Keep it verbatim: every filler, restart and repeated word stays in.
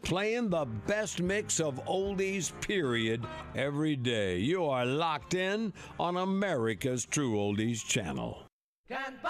playing the best mix of oldies, period, every day. You are locked in on America's True Oldies channel.